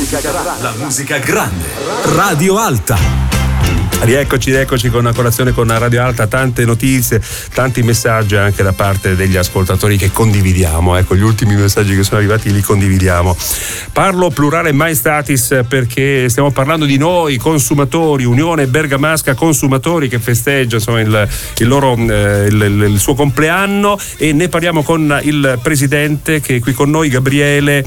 La musica grande. Radio Alta. Rieccoci con una colazione con Radio Alta, tante notizie, tanti messaggi anche da parte degli ascoltatori che condividiamo. Ecco, gli ultimi messaggi che sono arrivati li condividiamo. Parlo plurale majestatis perché stiamo parlando di noi consumatori, Unione Bergamasca Consumatori, che festeggia insomma il suo compleanno, e ne parliamo con il presidente che è qui con noi, Gabriele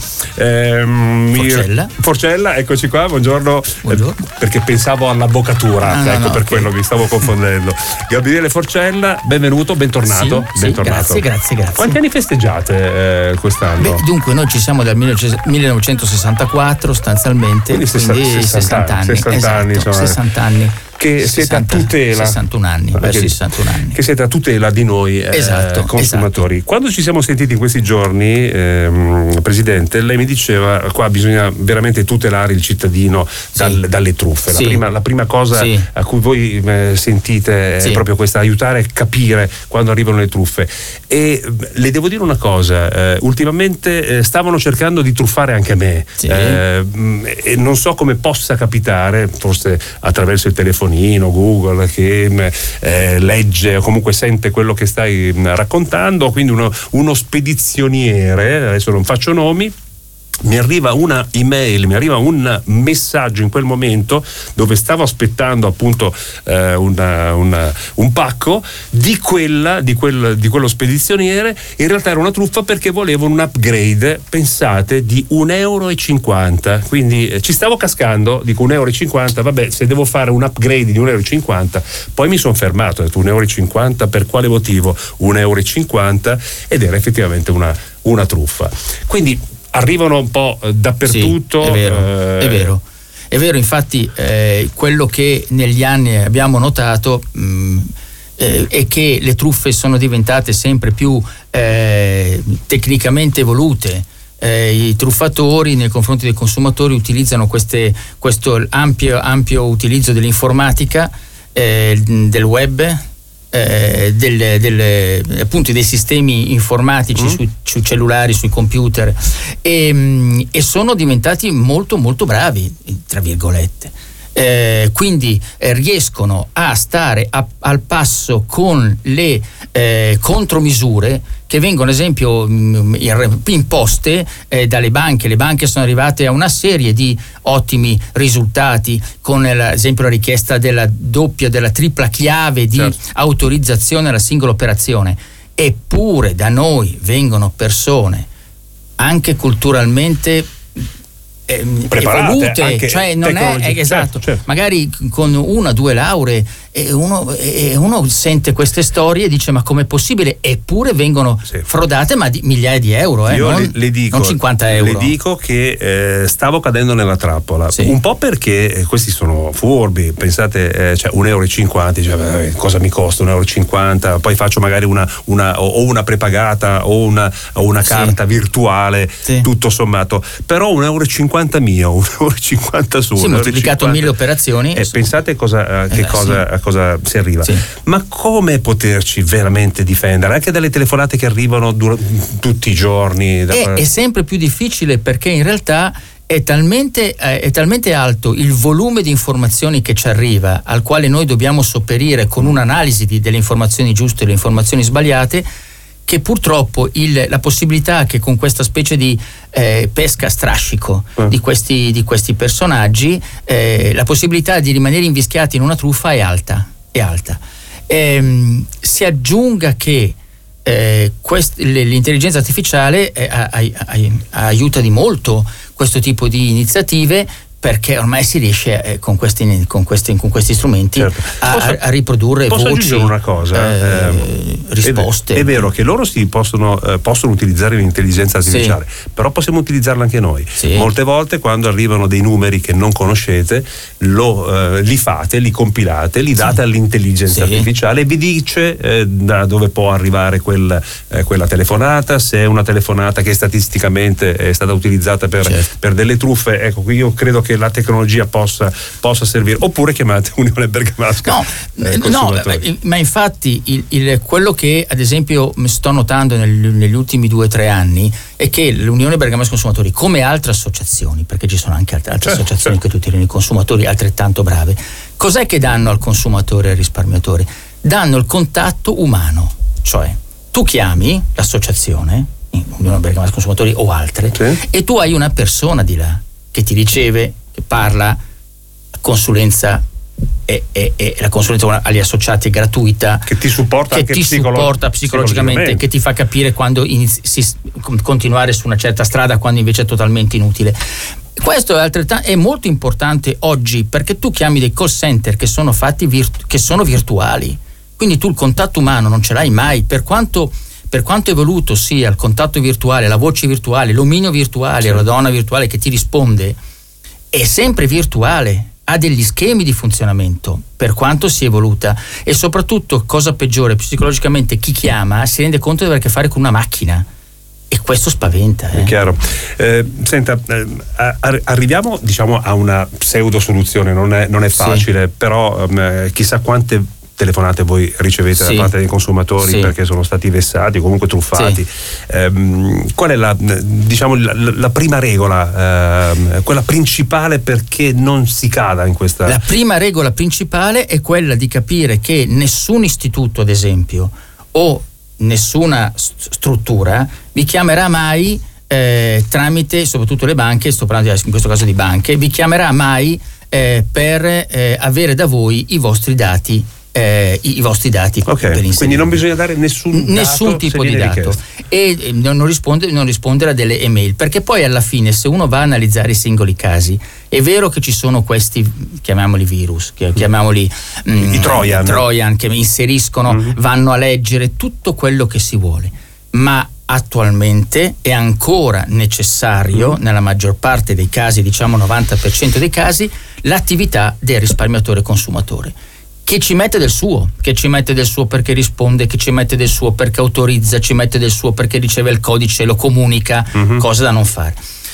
Forcella. Eccoci qua, buongiorno. Perché pensavo all'avvocatura. Per quello mi stavo confondendo. Gabriele Forcella, benvenuto, bentornato. Sì, bentornato. Grazie. Quanti anni festeggiate quest'anno? Dunque, noi ci siamo dal 1964 sostanzialmente, quindi 60 anni. 60 anni, insomma. 60 anni. Che siete a tutela 61 anni, verso 61 anni. Che siete a tutela di noi consumatori. Esatto. Quando ci siamo sentiti in questi giorni, Presidente, lei mi diceva qua bisogna veramente tutelare il cittadino dalle truffe. La prima cosa a cui voi sentite è proprio questa, aiutare a capire quando arrivano le truffe. E le devo dire una cosa, ultimamente stavano cercando di truffare anche me, e non so come possa capitare, forse attraverso il telefono Google che legge o comunque sente quello che stai raccontando, quindi uno spedizioniere, adesso non faccio nomi, mi arriva una email, mi arriva un messaggio in quel momento dove stavo aspettando appunto un pacco di quello spedizioniere. In realtà era una truffa perché volevano un upgrade, pensate, di €1,50. Quindi ci stavo cascando, dico €1,50, vabbè, se devo fare un upgrade di €1,50. Poi mi sono fermato, ho detto €1,50 per quale motivo? €1,50, ed era effettivamente una truffa. Quindi arrivano un po' dappertutto. Sì, è vero, infatti quello che negli anni abbiamo notato è che le truffe sono diventate sempre più tecnicamente evolute. I truffatori nei confronti dei consumatori utilizzano questo ampio utilizzo dell'informatica, del web, appunto dei sistemi informatici sui cellulari, sui computer, e sono diventati molto molto bravi, tra virgolette. Quindi riescono a stare al passo con le contromisure che vengono, ad esempio, imposte dalle banche. Le banche sono arrivate a una serie di ottimi risultati, con ad esempio la richiesta della doppia, della tripla chiave di autorizzazione alla singola operazione. Eppure da noi vengono persone anche culturalmente preparate, evolute, cioè non è esatto, magari con 1 o 2 lauree, e uno sente queste storie e dice: ma com'è possibile? Eppure vengono frodate, ma di migliaia di euro, Io le dico, non 50 euro. Le dico che stavo cadendo nella trappola, un po' perché questi sono furbi. Pensate, €1,50, cioè, cosa mi costa €1,50? Poi faccio magari una prepagata o una carta virtuale, tutto sommato. Però €1,50 mio, €1,50 su, moltiplicato 1000 operazioni, pensate a cosa si arriva. Ma come poterci veramente difendere anche dalle telefonate che arrivano tutti i giorni? È sempre più difficile, perché in realtà è talmente alto il volume di informazioni che ci arriva, al quale noi dobbiamo sopperire con un'analisi delle informazioni giuste e le informazioni sbagliate, che purtroppo la possibilità che con questa specie di pesca a strascico di questi personaggi, la possibilità di rimanere invischiati in una truffa è alta. Si aggiunga che l'intelligenza artificiale aiuta di molto questo tipo di iniziative, perché ormai si riesce con questi strumenti a riprodurre voci. Posso aggiungere una cosa? Risposte. È vero che loro possono utilizzare l'intelligenza artificiale, però possiamo utilizzarla anche noi. Molte volte, quando arrivano dei numeri che non conoscete, li compilate, li date all'intelligenza artificiale e vi dice da dove può arrivare quella telefonata, se è una telefonata che statisticamente è stata utilizzata per delle truffe. Ecco, qui io credo che che la tecnologia possa servire, oppure chiamate Unione Bergamasca. Ma infatti quello che ad esempio sto notando negli ultimi 2 o 3 anni è che l'Unione Bergamasca Consumatori, come altre associazioni, perché ci sono anche altre associazioni che tutelano i consumatori altrettanto brave, cos'è che danno al consumatore e al risparmiatore? Danno il contatto umano, cioè tu chiami l'associazione Unione Bergamasca Consumatori o altre, e tu hai una persona di là che ti riceve, che parla, consulenza e la consulenza agli associati è gratuita, che ti supporta che anche ti supporta psicologicamente, che ti fa capire quando continuare su una certa strada, quando invece è totalmente inutile. Questo è molto importante oggi, perché tu chiami dei call center che sono fatti che sono virtuali, quindi tu il contatto umano non ce l'hai mai, per quanto evoluto sia il contatto virtuale, la voce virtuale, l'ominio virtuale, la donna virtuale che ti risponde, è sempre virtuale, ha degli schemi di funzionamento, per quanto sia evoluta. E soprattutto, cosa peggiore, psicologicamente chi chiama si rende conto di avere a che fare con una macchina, e questo spaventa. È chiaro. Senta, arriviamo diciamo a una pseudo soluzione, non è facile, però chissà quante telefonate voi ricevete da parte dei consumatori perché sono stati vessati o comunque truffati. Qual è la prima regola, quella principale perché non si cada in questa? La prima regola principale è quella di capire che nessun istituto, ad esempio, o nessuna struttura vi chiamerà mai tramite, soprattutto le banche, sto parlando in questo caso di banche, vi chiamerà mai per avere da voi i vostri dati. Quindi non bisogna dare nessun tipo di dato e non rispondere a delle email, perché poi alla fine, se uno va a analizzare i singoli casi, è vero che ci sono questi, chiamiamoli virus, chiamiamoli i Trojan che inseriscono, vanno a leggere tutto quello che si vuole, ma attualmente è ancora necessario, nella maggior parte dei casi, diciamo 90% dei casi, l'attività del risparmiatore consumatore, che ci mette del suo perché risponde, che ci mette del suo perché autorizza, ci mette del suo perché riceve il codice e lo comunica, cosa da non fare.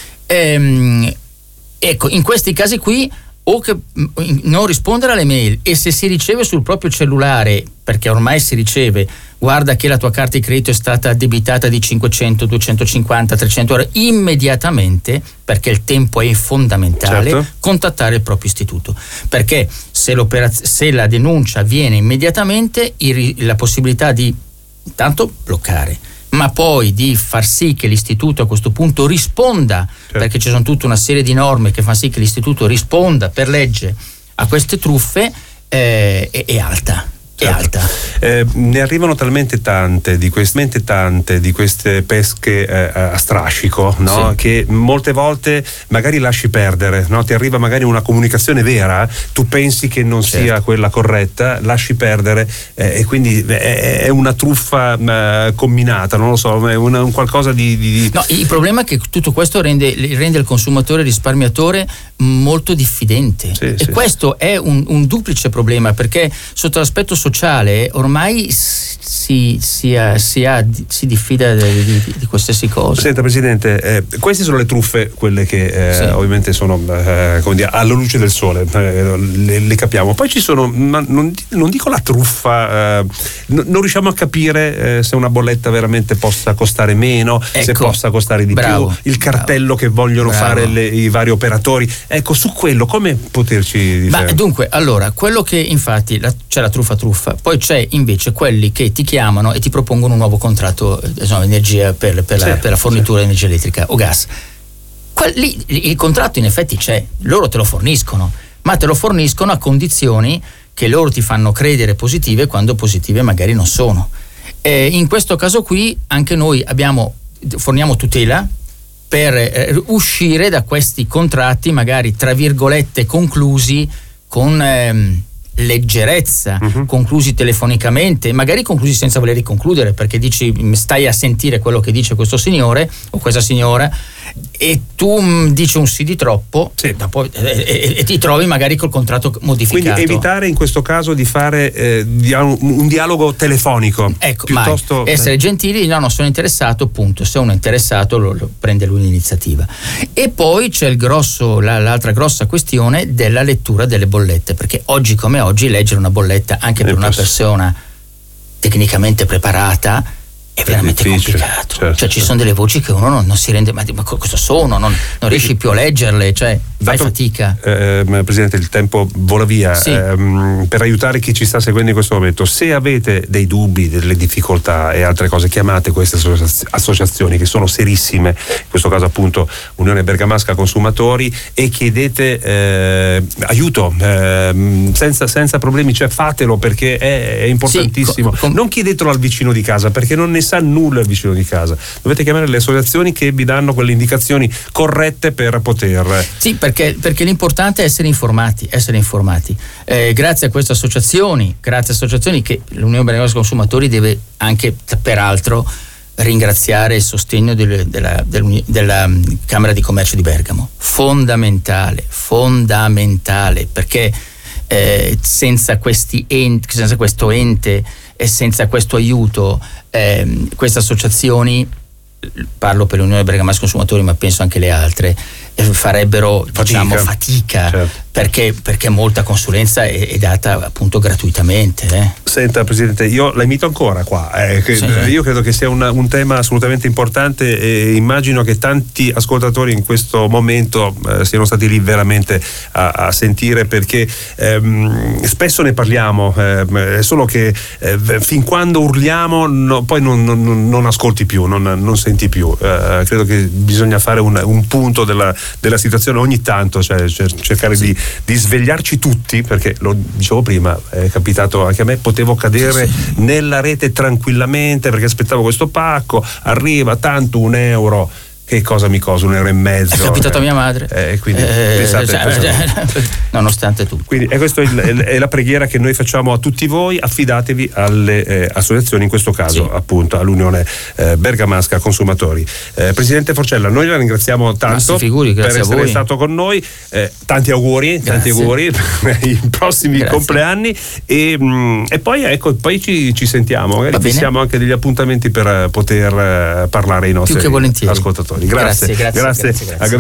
Ecco, in questi casi qui, o che non rispondere alle mail, e se si riceve sul proprio cellulare, perché ormai si riceve, guarda che la tua carta di credito è stata addebitata di 500, 250, 300 euro, immediatamente, perché il tempo è fondamentale, contattare il proprio istituto, perché se la denuncia avviene immediatamente, la possibilità di intanto bloccare, ma poi di far sì che l'istituto a questo punto risponda, perché ci sono tutta una serie di norme che fa sì che l'istituto risponda per legge a queste truffe, è alta. Ne arrivano talmente tante di queste pesche a strascico, no? Che molte volte magari lasci perdere, no? Ti arriva magari una comunicazione vera, tu pensi che non sia quella corretta, lasci perdere, e quindi è una truffa combinata, non lo so, è un qualcosa di... No, il problema è che tutto questo rende il consumatore risparmiatore molto diffidente, questo è un duplice problema, perché sotto l'aspetto sociale ormai si diffida di qualsiasi cosa. Senta Presidente, queste sono le truffe, quelle che ovviamente sono come dire, alla luce del sole, le capiamo. Poi ci sono, non dico la truffa, non riusciamo a capire se una bolletta veramente possa costare meno, se possa costare di più, il cartello che vogliono fare i vari operatori. Ecco, su quello come poterci difendere? Dunque, allora, quello che infatti c'è la truffa, poi c'è invece quelli che ti chiamano e ti propongono un nuovo contratto, energia per la fornitura di energia elettrica o gas. Lì il contratto in effetti c'è, loro te lo forniscono, ma te lo forniscono a condizioni che loro ti fanno credere positive quando positive magari non sono. In questo caso qui anche noi forniamo tutela per uscire da questi contratti magari tra virgolette conclusi con leggerezza, conclusi telefonicamente, magari conclusi senza volerli concludere, perché dici stai a sentire quello che dice questo signore o questa signora, e tu dici un sì di troppo, dopo, e ti trovi magari col contratto modificato. Quindi evitare in questo caso di fare un dialogo telefonico. Ecco, piuttosto essere gentili, no, non sono interessato, punto. Se uno è interessato lo prende lui l'iniziativa. E poi c'è l'altra grossa questione della lettura delle bollette, perché oggi come oggi leggere una bolletta anche per una persona tecnicamente preparata è veramente complicato. Cioè ci sono delle voci che uno non si rende, ma cosa sono? Non riesci più a leggerle, cioè fai fatica. Presidente, il tempo vola via. Sì. Per aiutare chi ci sta seguendo in questo momento, se avete dei dubbi, delle difficoltà e altre cose, chiamate queste associazioni che sono serissime, in questo caso appunto Unione Bergamasca Consumatori, e chiedete aiuto senza problemi, cioè fatelo, perché è importantissimo. Non chiedetelo al vicino di casa, perché non ne sa nulla il vicino di casa. Dovete chiamare le associazioni che vi danno quelle indicazioni corrette per poter. Sì, perché l'importante è essere informati. Grazie a queste associazioni che l'Unione Bergamasca Consumatori deve anche peraltro ringraziare il sostegno della Camera di Commercio di Bergamo. Fondamentale, perché senza questo ente e senza questo aiuto, queste associazioni, parlo per l'Unione Bergamasca Consumatori ma penso anche le altre, farebbero fatica perché molta consulenza è data appunto gratuitamente. Senta Presidente, io la invito ancora qua, io credo che sia un tema assolutamente importante e immagino che tanti ascoltatori in questo momento siano stati lì veramente a sentire, perché spesso ne parliamo, solo che fin quando urliamo poi non ascolti più, non senti più. Credo che bisogna fare un punto della situazione ogni tanto, cioè cercare di svegliarci tutti, perché lo dicevo prima, è capitato anche a me, potevo cadere nella rete tranquillamente perché aspettavo questo pacco, arriva tanto €1, che cosa mi costa €1,50? È capitato a mia madre. Quindi pensate, nonostante tutto. Quindi questa è la preghiera che noi facciamo a tutti voi: affidatevi alle associazioni, in questo caso appunto all'Unione Bergamasca Consumatori. Presidente Forcella, noi la ringraziamo tanto per essere stato con noi, tanti auguri per i prossimi compleanni e poi ci sentiamo, magari fissiamo anche degli appuntamenti per poter parlare ai nostri ascoltatori. Grazie.